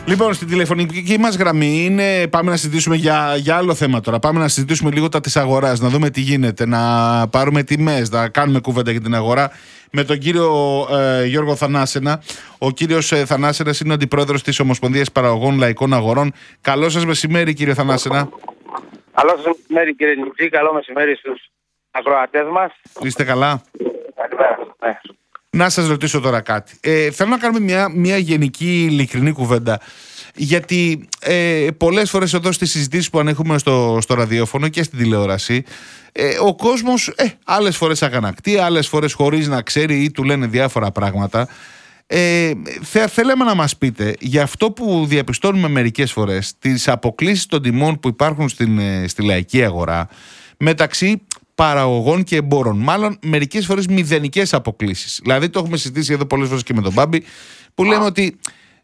Λοιπόν, στην τηλεφωνική μας γραμμή πάμε να συζητήσουμε για άλλο θέμα τώρα. Πάμε να συζητήσουμε λίγο τα της αγοράς, να δούμε τι γίνεται, να πάρουμε τιμές, να κάνουμε κουβέντα για την αγορά με τον κύριο Γιώργο Θανάσενα. Ο κύριος Θανάσενας είναι ο αντιπρόεδρος της Ομοσπονδίας Παραγωγών Λαϊκών Αγορών. Καλό σας μεσημέρι, κύριε Θανάσενα. Καλό σας μεσημέρι, κύριε Νιτσί. Καλό μεσημέρι στους ακροατές μας. Είστε καλά? Καλημέρα. Ναι. Να σας ρωτήσω τώρα κάτι. Θέλω να κάνουμε μια γενική ειλικρινή κουβέντα. Γιατί πολλές φορές εδώ στις συζητήσεις που ανέχουμε στο ραδιόφωνο και στην τηλεόραση, ο κόσμος άλλες φορές αγανακτεί, άλλες φορές χωρίς να ξέρει ή του λένε διάφορα πράγματα. Θέλαμε να μας πείτε για αυτό που διαπιστώνουμε μερικές φορές, τις αποκλίσεις των τιμών που υπάρχουν στη λαϊκή αγορά μεταξύ παραγωγών και εμπόρων. Μάλλον μερικές φορές μηδενικές αποκλίσεις. Δηλαδή το έχουμε συζητήσει εδώ πολλές φορές και με τον Μπάμπη, που λέμε ότι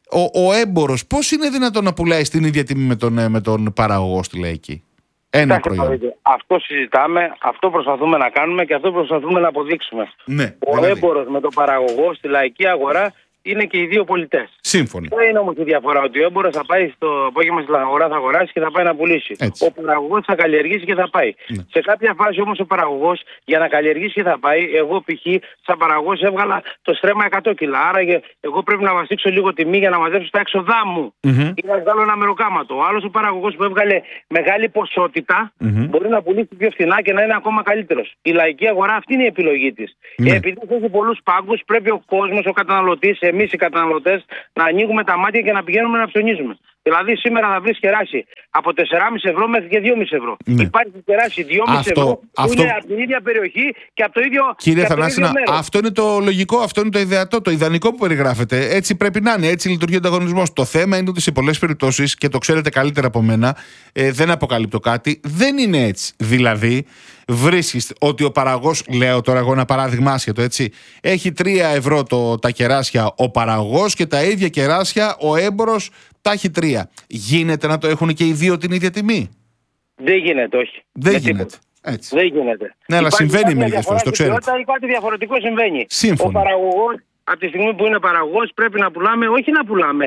ο έμπορος πώς είναι δυνατόν να πουλάει στην ίδια τιμή με τον παραγωγό στη λαϊκή? Ένα προϊόν. Αυτό συζητάμε, αυτό προσπαθούμε να κάνουμε και αυτό προσπαθούμε να αποδείξουμε. Ναι, ο δηλαδή έμπορος με τον παραγωγό στη λαϊκή αγορά είναι και οι δύο πολιτές. Σύμφωνοι. Δεν είναι όμως η διαφορά ότι ο έμπορος θα πάει στο απόγευμα στην αγορά, θα αγοράσει και θα πάει να πουλήσει. Έτσι. Ο παραγωγός θα καλλιεργήσει και θα πάει. Ναι. Σε κάποια φάση όμως ο παραγωγός για να καλλιεργήσει και θα πάει, εγώ π.χ. σαν παραγωγός έβγαλα το στρέμμα 100 κιλά. Άρα εγώ πρέπει να βαστίξω λίγο τιμή για να μαζέψω τα έξοδά μου. Ή να βγάλω ένα μεροκάματο. Ο άλλος ο παραγωγός που έβγαλε μεγάλη ποσότητα μπορεί να πουλήσει πιο φθηνά και να είναι ακόμα καλύτερος. Η λαϊκή αγορά αυτή είναι η επιλογή της. Ναι. Επειδή έχει πολλούς πάγκους, πρέπει ο κόσμος, ο καταναλωτής, εμείς οι καταναλωτές, να ανοίγουμε τα μάτια και να πηγαίνουμε να ψωνίζουμε. Δηλαδή σήμερα θα βρεις κεράσι από 4,5 ευρώ μέχρι και 2,5 ευρώ. Ναι. Υπάρχει κεράσι 2,5 ευρώ που είναι από την ίδια περιοχή και από το ίδιο. Κύριε Θανάσενα, αυτό είναι το λογικό, αυτό είναι το ιδεατό, το ιδανικό που περιγράφεται. Έτσι πρέπει να είναι, έτσι λειτουργεί ο ανταγωνισμός. Το θέμα είναι ότι σε πολλές περιπτώσεις, και το ξέρετε καλύτερα από μένα, δεν αποκαλύπτω κάτι, δεν είναι έτσι. Δηλαδή, βρίσκεις ότι ο παραγωγός, λέω τώρα εγώ ένα παράδειγμα άσχετο, έτσι, έχει 3 ευρώ τα κεράσια ο παραγωγός και τα ίδια κεράσια ο έμπορος τα έχει 3. Γίνεται να το έχουν και οι δύο την ίδια τιμή? Δεν γίνεται, όχι. Δεν γίνεται. Έτσι. Δεν γίνεται. Ναι, αλλά συμβαίνει μερικές φορές, το ξέρετε. Κάτι διαφορετικό συμβαίνει. Σύμφωνο. Ο παραγωγός, από τη στιγμή που είναι παραγωγός, πρέπει να πουλάμε, όχι να πουλάμε.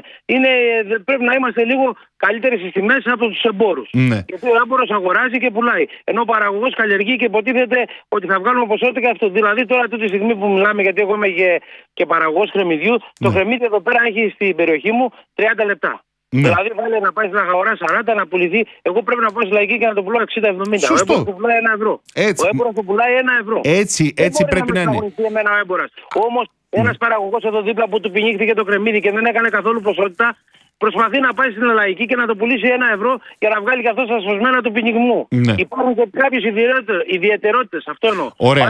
Πρέπει να είμαστε λίγο καλύτεροι στις τιμές από τους εμπόρους. Ναι. Γιατί ο έμπορος αγοράζει και πουλάει. Ενώ ο παραγωγός καλλιεργεί και υποτίθεται ότι θα βγάλουμε ποσότητα και αυτό. Δηλαδή τώρα, αυτή τη στιγμή που μιλάμε, γιατί εγώ είμαι και παραγωγός κρεμμυδιού, το κρεμμύδι εδώ πέρα έχει στην περιοχή μου 30 λεπτά. Ναι. Δηλαδή, βάλε να πάει στην αγορά 40 να πουληθεί. Εγώ πρέπει να πάω στη λαϊκή και να το πουλάω 60-70. Ο έμπορος του πουλάει 1 ευρώ. Έτσι. Ο έμπορος του πουλάει 1 ευρώ. Έτσι πρέπει να είναι. Εμένα ο έμπορας. Όμως ένας παραγωγός εδώ δίπλα που του πηνήχθηκε το κρεμμύδι και δεν έκανε καθόλου ποσότητα, προσπαθεί να πάει στην λαϊκή και να το πουλήσει 1 ευρώ για να βγάλει καθώς τα σωσμένα του ποινιγμού. Ναι. Υπάρχουν και κάποιες ιδιαιτερότητες. Αυτό εννοώ. Ωραία.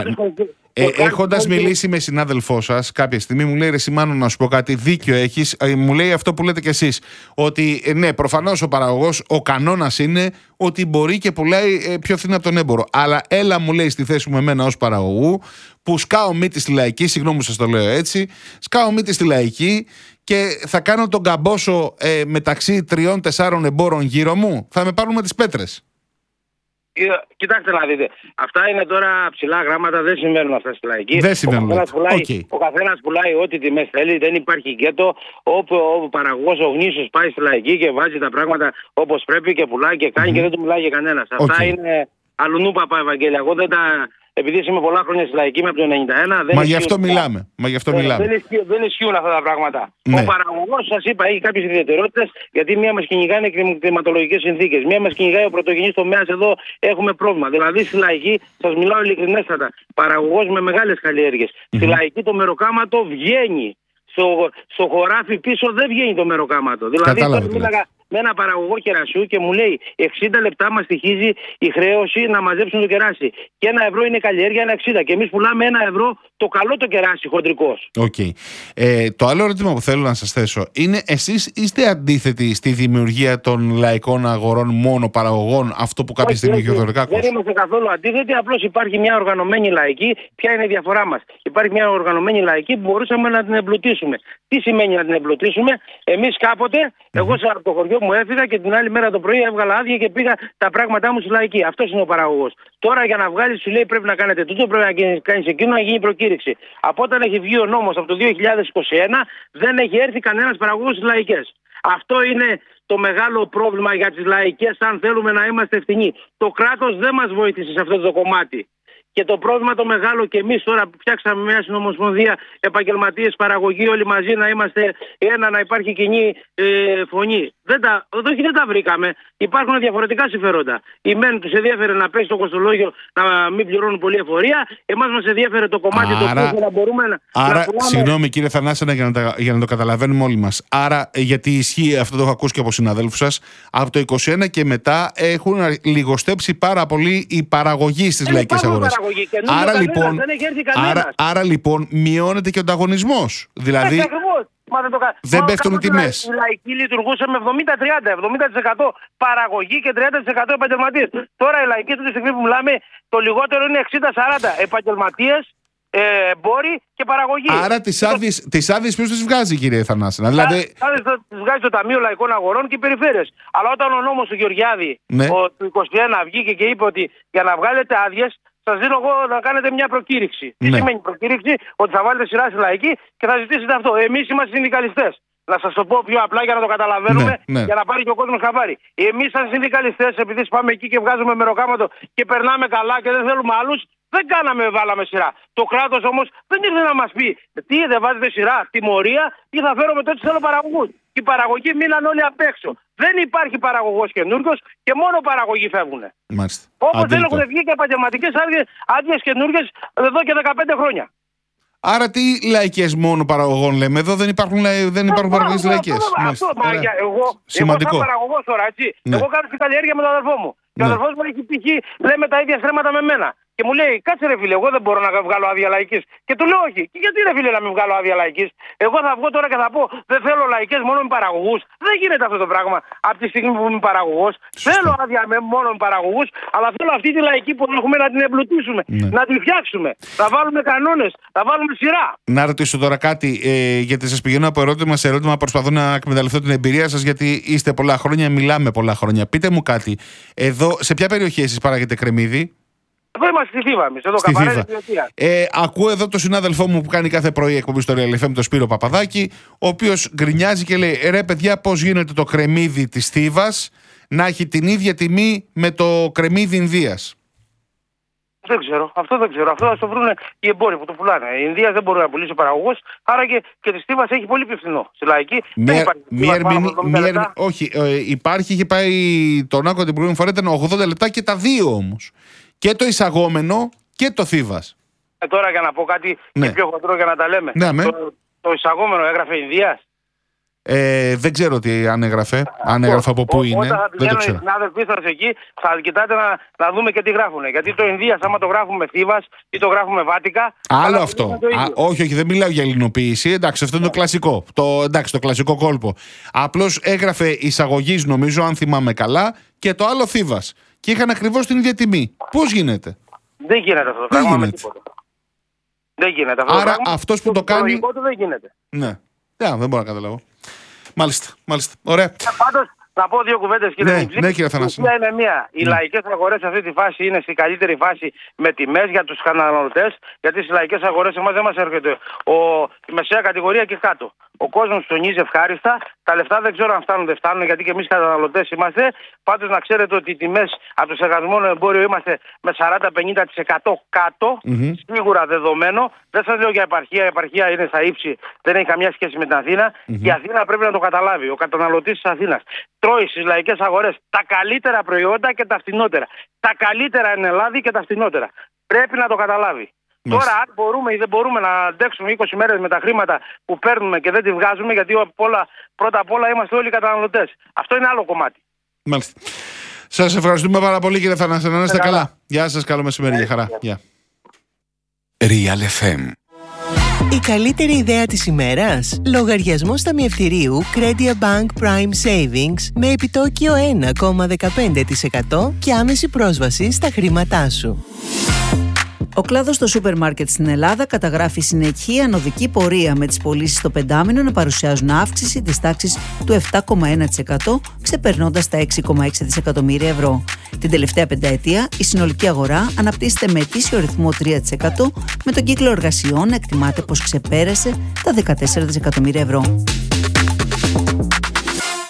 Έχοντας μιλήσει με συνάδελφό σας κάποια στιγμή, μου λέει: ρε Σιμάνο, να σου πω κάτι, δίκιο έχεις. Μου λέει αυτό που λέτε κι εσείς. Ότι ναι, προφανώς ο παραγωγός, ο κανόνας είναι ότι μπορεί και πουλάει πιο φθηνά από τον έμπορο. Αλλά έλα, μου λέει, στη θέση μου εμένα ως παραγωγού, που σκάω μύτη στη λαϊκή, συγγνώμη που σας το λέω έτσι, σκάω μύτη στη λαϊκή και θα κάνω τον καμπόσο μεταξύ 3-4 εμπόρων γύρω μου, θα με πάρουν με τις πέτρες. Κοιτάξτε να δείτε. Αυτά είναι τώρα ψηλά γράμματα, δεν συμβαίνουν αυτά στη λαϊκή. Δεν συμβαίνουν. Ο καθένας πουλάει ό,τι τιμές θέλει, δεν υπάρχει γκέτο. Όπου ο παραγωγός, ο γνήσιος πάει στη λαϊκή και βάζει τα πράγματα όπως πρέπει και πουλάει και κάνει και δεν του μιλάει για κανένας. Αυτά είναι αλουνού παπά Ευαγγέλια. Εγώ δεν τα. Επειδή είμαι πολλά χρόνια στη λαϊκή με από το 91. Μα γι' αυτό μιλάμε. Δεν ισχύουν αυτά τα πράγματα. Ναι. Ο παραγωγός, σας είπα, έχει κάποιες ιδιαιτερότητες, γιατί μία μας κυνηγάνε κλιματολογικές συνθήκες. Μία μας κυνηγάει ο πρωτογενής τομέας, εδώ έχουμε πρόβλημα. Δηλαδή στη λαϊκή, σας μιλάω ειλικρινέστατα, παραγωγός με μεγάλες καλλιέργειες. Στη λαϊκή το μεροκάματο βγαίνει. Στο χωράφι πίσω δεν βγαίνει το μεροκάματο. Δηλαδή μίλαγα με ένα παραγωγό κερασιού και μου λέει 60 λεπτά μας στοιχίζει η χρέωση να μαζέψουν το κεράσι. Και 1 ευρώ είναι καλλιέργεια, 1,60. Και εμείς πουλάμε 1 ευρώ το καλό το κεράσι χοντρικός. Okay. Το άλλο ερώτημα που θέλω να σας θέσω είναι: εσείς είστε αντίθετοι στη δημιουργία των λαϊκών αγορών μόνο παραγωγών, αυτό που κάποια στιγμή είχε ο Δωρικάκος? Δεν είμαστε καθόλου αντίθετοι, απλώς υπάρχει μια οργανωμένη λαϊκή. Ποια είναι η διαφορά μας? Υπάρχει μια οργανωμένη λαϊκή που μπορούσαμε να την εμπλουτίσουμε. Τι σημαίνει να την εμπλουτίσουμε? Εμείς κάποτε, εγώ από το χωριό μου έφυγα και την άλλη μέρα το πρωί έβγαλα άδεια και πήγα τα πράγματά μου στη λαϊκή. Αυτός είναι ο παραγωγός. Τώρα για να βγάλει, σου λέει πρέπει να κάνετε τούτο, πρέπει να κάνεις εκείνο, να γίνει προκήρυξη. Από όταν έχει βγει ο νόμος από το 2021 δεν έχει έρθει κανένας παραγωγός στις λαϊκές. Αυτό είναι το μεγάλο πρόβλημα για τις λαϊκές, αν θέλουμε να είμαστε ευθυνοί. Το κράτος δεν μας βοήθησε σε αυτό το κομμάτι. Και το πρόβλημα το μεγάλο, και εμείς τώρα που φτιάξαμε μια συνομοσπονδία, επαγγελματίες, παραγωγή, όλοι μαζί να είμαστε ένα, να υπάρχει κοινή φωνή. Δεν τα βρήκαμε. Υπάρχουν διαφορετικά συμφέροντα. Οι μεν τους ενδιαφέρε να πέσει το κοστολόγιο, να μην πληρώνουν πολλή εφορία. Εμάς μας ενδιαφέρε το κομμάτι το οποίο να μπορούμε να. Άρα, συγγνώμη κύριε Θανάσανα, για να το καταλαβαίνουμε όλοι μας. Άρα, γιατί ισχύει αυτό, το έχω ακούσει και από συναδέλφους σας, από το 2021 και μετά έχουν λιγοστέψει πάρα πολύ η παραγωγή στις λαϊκές αγορές. Άρα λοιπόν μειώνεται και ο ανταγωνισμός. Δηλαδή δεν πέφτουν οι τιμές. Η λαϊκή λειτουργούσε με 70-30, 70% παραγωγή και 30% επαγγελματίες. Τώρα η λαϊκή, αυτή τη στιγμή που μιλάμε, το λιγότερο είναι 60-40 επαγγελματίες, εμπόροι και παραγωγή. Άρα τις άδειες ποιος τις βγάζει, κύριε Θανάσανα? Δηλαδή τις βγάζει το Ταμείο Λαϊκών Αγορών και οι περιφέρειες. Αλλά όταν ο νόμος του Γεωργιάδη του 21 βγήκε και είπε ότι για να βγάλετε άδειες, σας δίνω εγώ να κάνετε μια προκήρυξη. Τι σημαίνει προκήρυξη? Ότι θα βάλετε σειρά στη λαϊκή και θα ζητήσετε αυτό. Εμείς είμαστε συνδικαλιστές. Να σας το πω πιο απλά για να το καταλαβαίνουμε, για να πάρει και ο κόσμος χαμπάρι. Εμείς σαν συνδικαλιστές, επειδή πάμε εκεί και βγάζουμε μεροκάματο και περνάμε καλά και δεν θέλουμε άλλους, δεν βάλαμε σειρά. Το κράτος όμως δεν ήρθε να μας πει τι δεν βάζετε σειρά, τιμωρία, ή θα φέρουμε τότε θέλω παραγωγούς. Οι παραγωγοί μείναν όλοι απ' έξω. Δεν υπάρχει παραγωγός καινούργιος και μόνο παραγωγοί φεύγουν. Όπως δεν έχουν βγει και επαγγελματικές άδειες καινούργιες εδώ και 15 χρόνια. Άρα τι λαϊκές μόνο παραγωγών λέμε? Εδώ δεν υπάρχουν παραγωγές λαϊκές. Εγώ σαν παραγωγός τώρα, έτσι. Εγώ κάνω την καλλιέργεια με τον αδερφό μου. Και ο αδερφός μου έχει π.χ. λέμε τα ίδια στρέμματα με μένα. Και μου λέει, κάτσε ρε φίλε, εγώ δεν μπορώ να βγάλω άδεια λαϊκής. Και του λέω όχι. Και γιατί ρε φίλε να μην βγάλω άδεια λαϊκής? Εγώ θα βγω τώρα και θα πω, δεν θέλω λαϊκές μόνο με παραγωγούς. Δεν γίνεται αυτό το πράγμα από τη στιγμή που είμαι παραγωγός. Θέλω άδεια μόνο με παραγωγούς, αλλά θέλω αυτή τη λαϊκή που έχουμε να την εμπλουτίσουμε, να την φτιάξουμε, να βάλουμε κανόνες, να βάλουμε σειρά. Να ρωτήσω τώρα κάτι, γιατί σας πηγαίνω από ερώτημα σε ερώτημα, προσπαθώ να εκμεταλλευτώ την εμπειρία σας, γιατί είστε πολλά χρόνια, μιλάμε πολλά χρόνια. Πείτε μου κάτι, εδώ σε ποια περιοχή εσείς παράγετε κρεμμύδι? Εδώ είμαστε στη Θήβα, εμείς, εδώ Καπαρέλα. Ακούω εδώ τον συνάδελφό μου που κάνει κάθε πρωί εκπομπή στο Real FM, τον Σπύρο Παπαδάκη, ο οποίος γκρινιάζει και λέει: ρε παιδιά, πώς γίνεται το κρεμμύδι της Θήβας να έχει την ίδια τιμή με το κρεμμύδι Ινδίας? Δεν ξέρω. Αυτό θα το βρουν οι εμπόροι που το πουλάνε. Η Ινδία δεν μπορεί να πουλήσει ο παραγωγός, άρα και τη Θήβας έχει πολύ πιο φθηνό. Στη λαϊκή όχι, υπάρχει, είχε πάει τον Άκο την προηγούμενη φορά, ήταν 80 λεπτά και τα δύο όμως. Και το εισαγόμενο και το Θήβας. Τώρα για να πω κάτι και πιο χοντρό για να τα λέμε. Το εισαγόμενο έγραφε Ινδίας. Δεν ξέρω τι αν έγραφε. Αν έγραφε από πού είναι. Όταν θα πηγαίνουν οι συνάδελφοί σας εκεί, θα κοιτάτε να δούμε και τι γράφουν. Γιατί το Ινδίας, άμα το γράφουμε Θήβας ή το γράφουμε Βάτικα. Άλλο αυτό. Όχι, δεν μιλάω για ελληνοποίηση. Εντάξει, αυτό είναι το κλασικό. Το κλασικό κόλπο. Απλώς έγραφε εισαγωγής, νομίζω, αν θυμάμαι καλά, και το άλλο Θήβας. Και είχαν ακριβώς την ίδια τιμή. Πώς γίνεται? Δεν γίνεται αυτό το πράγμα με τίποτα. Δεν γίνεται αυτό. Άρα αυτός που το κάνει. Δεν γίνεται. Ναι. Δεν μπορώ να καταλάβω. Μάλιστα. Ωραία. Πάντως, να πω δύο κουβέντες, κύριε Μητσί. Ναι, κύριε Θανάση. Είναι μία. Οι λαϊκές αγορές σε αυτή τη φάση είναι στην καλύτερη φάση με τιμές για τους καταναλωτές, γιατί στις λαϊκές αγορές εμάς δεν μας έρχεται η μεσαία κατηγορία και κάτω. Ο κόσμος τονίζει ευχάριστα. Τα λεφτά δεν ξέρω αν φτάνουν, δεν φτάνουν, γιατί και εμείς καταναλωτές είμαστε. Πάντως να ξέρετε ότι οι τιμές από το στεγασμένο εμπόριο είμαστε με 40-50% κάτω. Σίγουρα δεδομένο. Δεν σας λέω για επαρχία. Η επαρχία είναι στα ύψη. Δεν έχει καμιά σχέση με την Αθήνα. Η Αθήνα πρέπει να το καταλάβει. Ο καταναλωτής της Αθήνας τρώει στις λαϊκές αγορές τα καλύτερα προϊόντα και τα φθηνότερα. Τα καλύτερα εν Ελλάδη και τα φθηνότερα. Πρέπει να το καταλάβει. Τώρα, αν μπορούμε ή δεν μπορούμε να αντέξουμε 20 μέρες με τα χρήματα που παίρνουμε και δεν τη βγάζουμε, γιατί πρώτα απ' όλα είμαστε όλοι καταναλωτές. Αυτό είναι άλλο κομμάτι. Μάλιστα. Σας ευχαριστούμε πάρα πολύ, κύριε Θανάσανα. Να είστε καλά. Γεια σας, καλό μεσημέρι. Για χαρά. Real FM. Η καλύτερη ιδέα της ημέρας? Λογαριασμός ταμιευτηρίου Credia Bank Prime Savings με επιτόκιο 1,15% και άμεση πρόσβαση στα χρήματά σου. Ο κλάδος των σούπερ μάρκετ στην Ελλάδα καταγράφει συνεχή ανωδική πορεία, με τις πωλήσεις στο πεντάμηνο να παρουσιάζουν αύξηση της τάξης του 7,1%, ξεπερνώντας τα 6,6 δισεκατομμύρια ευρώ. Την τελευταία πενταετία, η συνολική αγορά αναπτύσσεται με ετήσιο ρυθμό 3%, με τον κύκλο εργασιών να εκτιμάται πως ξεπέρασε τα 14 δισεκατομμύρια ευρώ.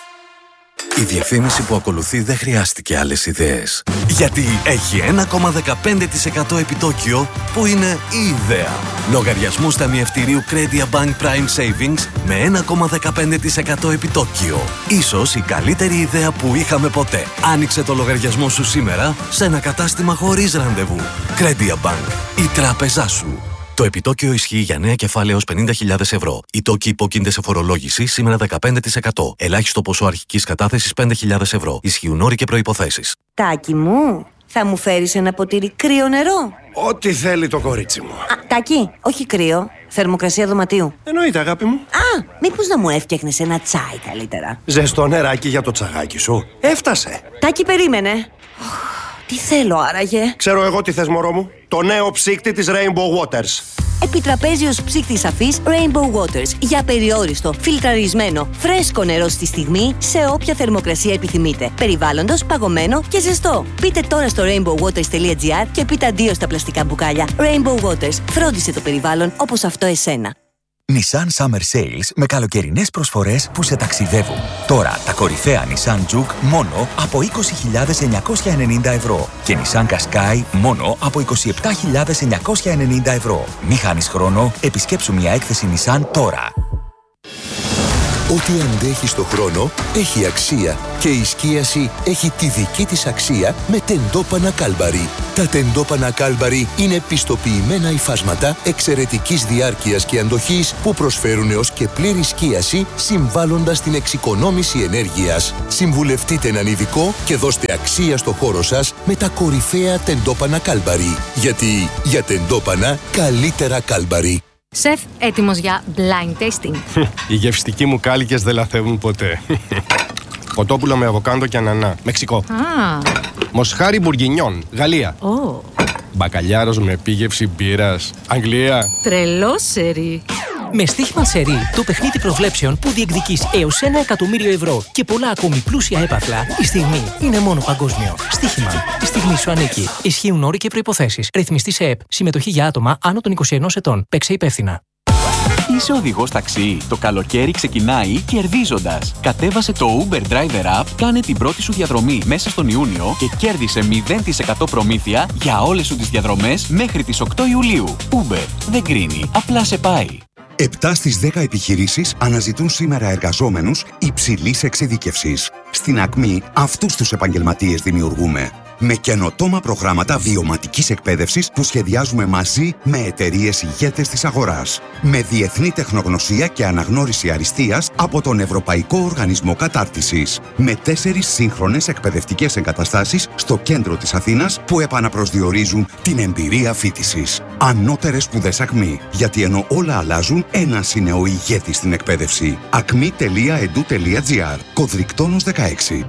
διαφήμιση που ακολουθεί δεν χρειάστηκε άλλες ιδέες. Γιατί έχει 1,15% επιτόκιο που είναι η ιδέα. Λογαριασμούς ταμιευτηρίου Credit Bank Prime Savings με 1,15% επιτόκιο. Ίσως η καλύτερη ιδέα που είχαμε ποτέ. Άνοιξε το λογαριασμό σου σήμερα σε ένα κατάστημα χωρίς ραντεβού. Credit Bank, η τράπεζά σου. Το επιτόκιο ισχύει για νέα κεφάλαια ως 50.000 ευρώ. Οι τόκοι υπόκεινται σε φορολόγηση σήμερα 15%. Ελάχιστο ποσό αρχικής κατάθεσης 5.000 ευρώ. Ισχύουν όροι και προϋποθέσεις. Τάκη μου, θα μου φέρεις ένα ποτήρι κρύο νερό? Ό,τι θέλει το κορίτσι μου. Τάκη, όχι κρύο. Θερμοκρασία δωματίου. Εννοείται, αγάπη μου. Μήπως να μου έφτιαχνες ένα τσάι καλύτερα? Ζεστό νεράκι για το τσαγάκι σου. Έφτασε. Τάκη, περίμενε. Τι θέλω άραγε? Ξέρω εγώ τι θες, μωρό μου. Το νέο ψύκτη της Rainbow Waters. Επιτραπέζιος ψύκτης αφής Rainbow Waters. Για περιόριστο, φιλτραρισμένο, φρέσκο νερό στη στιγμή, σε όποια θερμοκρασία επιθυμείτε. Περιβάλλοντος, παγωμένο και ζεστό. Μπείτε τώρα στο rainbowwaters.gr και πείτε αντίο στα πλαστικά μπουκάλια. Rainbow Waters. Φρόντισε το περιβάλλον όπως αυτό εσένα. Nissan Summer Sales με καλοκαιρινές προσφορές που σε ταξιδεύουν. Τώρα τα κορυφαία Nissan Juke μόνο από 20.990 ευρώ και Nissan Qashqai μόνο από 27.990 ευρώ. Μη χάνεις χρόνο, επισκέψου μια έκθεση Nissan τώρα. Ό,τι αντέχει στο χρόνο έχει αξία και η σκίαση έχει τη δική της αξία με τεντόπανα Κάλμπαρι. Τα τεντόπανα Κάλμπαρι είναι πιστοποιημένα υφάσματα εξαιρετικής διάρκειας και αντοχής που προσφέρουν έως και πλήρη σκίαση συμβάλλοντας στην εξοικονόμηση ενέργειας. Συμβουλευτείτε έναν ειδικό και δώστε αξία στο χώρο σας με τα κορυφαία τεντόπανα Κάλμπαρι. Γιατί για τεντόπανα καλύτερα Κάλμπαρι. Σεφ, έτοιμος για blind tasting. Οι γευστικοί μου κάλικες δεν λαθεύουν ποτέ. Κοτόπουλο με αβοκάντο και ανανά. Μεξικό. Μοσχάρι μπουργκινιόν. Γαλλία. Μπακαλιάρος με επίγευση μπύρας. Αγγλία. Τρελό σερί. Με στοίχημα σερί, το παιχνίδι προβλέψεων που διεκδικείς έως 1 εκατομμύριο ευρώ και πολλά ακόμη πλούσια έπαθλα, η στιγμή είναι μόνο παγκόσμιο. Στοίχημα. Η στιγμή σου ανήκει. Ισχύουν όροι και προϋποθέσεις. Ρυθμιστή σε ΕΠ. Συμμετοχή για άτομα άνω των 21 ετών. Παίξε υπεύθυνα. Είσαι οδηγός ταξί. Το καλοκαίρι ξεκινάει κερδίζοντας. Κατέβασε το Uber Driver App, κάνε την πρώτη σου διαδρομή μέσα στον Ιούνιο και κέρδισε 0% προμήθεια για όλες σου τις διαδρομές μέχρι τις 8 Ιουλίου. Uber δεν κρίνει, απλά σε πάει. 7 στις 10 επιχειρήσεις αναζητούν σήμερα εργαζόμενους υψηλής εξειδίκευσης. Στην Ακμή αυτούς τους επαγγελματίες δημιουργούμε. Με καινοτόμα προγράμματα βιωματικής εκπαίδευσης που σχεδιάζουμε μαζί με εταιρείες ηγέτες της αγοράς. Με διεθνή τεχνογνωσία και αναγνώριση αριστείας από τον Ευρωπαϊκό Οργανισμό Κατάρτισης. Με 4 σύγχρονες εκπαιδευτικές εγκαταστάσεις στο κέντρο της Αθήνας που επαναπροσδιορίζουν την εμπειρία φοιτησης. Ανώτερες σπουδές Ακμή. Γιατί ενώ όλα αλλάζουν, ένας είναι ο ηγέτης στην εκπαίδευση. acmi.edu.gr. Κωδρικτόνος 16.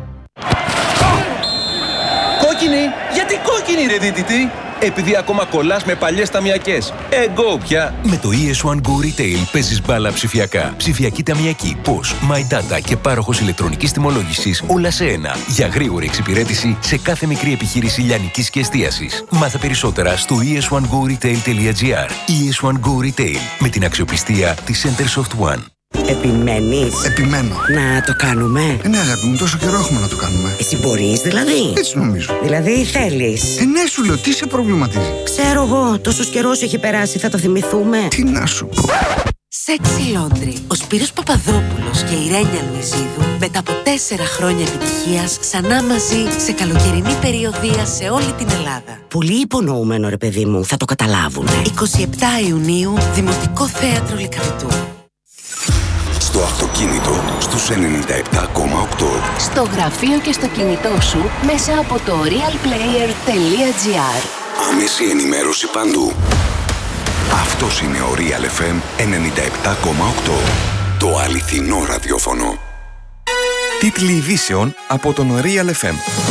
Κόκκινη! Γιατί κόκκινη ρε δίτητη! Επειδή ακόμα κολλάς με παλιές ταμιακές. Go πια! Με το ES1 Go Retail παίζεις μπάλα ψηφιακά. Ψηφιακή ταμιακή, POS, My Data και πάροχος ηλεκτρονικής τιμολόγησης όλα σε ένα. Για γρήγορη εξυπηρέτηση σε κάθε μικρή επιχείρηση λιανικής και εστίασης. Μάθε περισσότερα στο es1goretail.gr. ES1 Go Retail με την αξιοπιστία της Centersoft One. Επιμένεις? Επιμένω. Να το κάνουμε? Ναι, αγάπη μου, τόσο καιρό έχουμε να το κάνουμε. Εσύ μπορείς δηλαδή? Έτσι νομίζω. Δηλαδή θέλεις? Ναι, σου λέω, τι σε προβληματίζει? Ξέρω εγώ, τόσος καιρός έχει περάσει, θα το θυμηθούμε. Τι να σου πω. Sexy Laundry. Ο Σπύρος Παπαδόπουλος και η Ρένια Λουιζίδου μετά από 4 χρόνια επιτυχίας ξανά μαζί σε καλοκαιρινή περιοδεία σε όλη την Ελλάδα. Πολύ υπονοούμενο ρε παιδί μου, θα το καταλάβουνε. 27 Ιουνίου, Δημοτικό Θέατρο Λυκαβητού. Στο αυτοκίνητο στους 97,8. Στο γραφείο και στο κινητό σου μέσα από το realplayer.gr. Άμεση ενημέρωση παντού. Αυτός είναι ο Real FM 97,8. Το αληθινό ραδιόφωνο. Τίτλοι ειδήσεων από τον Real FM.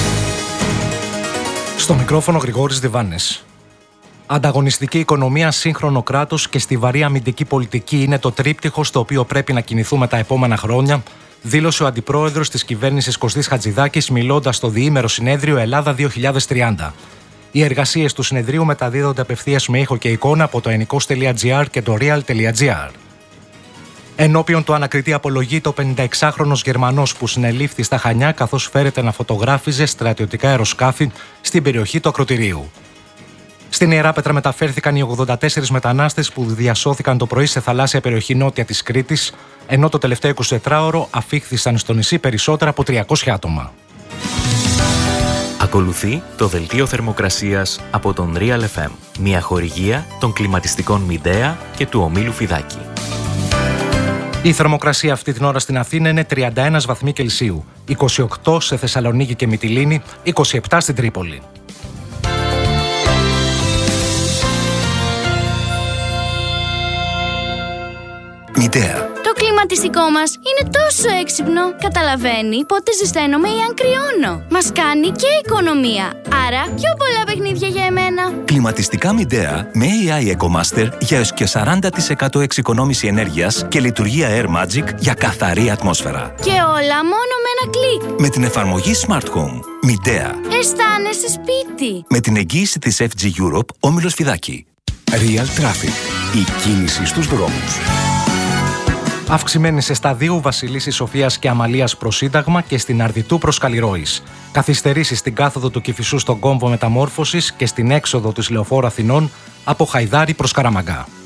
Στο μικρόφωνο Γρηγόρης Διβάνης. Ανταγωνιστική οικονομία, σύγχρονο κράτος και στιβαρή αμυντική πολιτική είναι το τρίπτυχο στο οποίο πρέπει να κινηθούμε τα επόμενα χρόνια, δήλωσε ο αντιπρόεδρος της κυβέρνησης Κωστής Χατζηδάκης μιλώντας στο διήμερο συνέδριο Ελλάδα 2030. Οι εργασίες του συνεδρίου μεταδίδονται απευθείας με ήχο και εικόνα από το ennikos.gr και το real.gr. Ενώπιον του ανακριτή απολογεί το 56χρονος Γερμανός που συνελήφθη στα Χανιά καθώς φέρεται να φωτογράφιζε στρατιωτικά αεροσκάφη στην περιοχή του Ακροτηρίου. Στην Ιεράπετρα μεταφέρθηκαν οι 84 μετανάστες που διασώθηκαν το πρωί σε θαλάσσια περιοχή νότια της Κρήτης, ενώ το τελευταίο 24ωρο αφήχθησαν στο νησί περισσότερα από 300 άτομα. Ακολουθεί το δελτίο θερμοκρασίας από τον Real FM, μια χορηγία των κλιματιστικών Μιντέα και του ομίλου Φιδάκη. Η θερμοκρασία αυτή την ώρα στην Αθήνα είναι 31 βαθμοί Κελσίου, 28 σε Θεσσαλονίκη και Μυτιλήνη, 27 στην Τρίπολη. Μιντέα. Το κλιματιστικό μας είναι τόσο έξυπνο. Καταλαβαίνει πότε ζεσταίνομαι ή αν κρυώνω. Μας κάνει και οικονομία. Άρα πιο πολλά παιχνίδια για εμένα. Κλιματιστικά Μιντέα με AI EcoMaster για έως και 40% εξοικονόμηση ενέργειας και λειτουργία Air Magic για καθαρή ατμόσφαιρα. Και όλα μόνο με ένα κλικ. Με την εφαρμογή Smart Home. Μιντέα. Αισθάνεσαι σπίτι. Με την εγγύηση της FG Europe, όμιλος Φιδάκη. Real Traffic. Η κίνηση στους δρόμους. Αυξημένη σε σταδίου Βασιλίσσης Σοφίας και Αμαλίας προς Σύνταγμα και στην Αρδιτού προς Καλλιρόης. Καθυστερήσεις στην κάθοδο του Κηφισού στον κόμβο μεταμόρφωσης και στην έξοδο της Λεωφόρου Αθηνών από Χαϊδάρη προς Καραμαγκά.